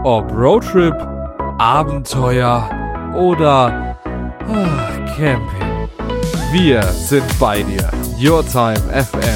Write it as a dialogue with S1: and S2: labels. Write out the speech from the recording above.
S1: Ob Roadtrip, Abenteuer oder Camping. Wir sind bei dir. Your Time FM.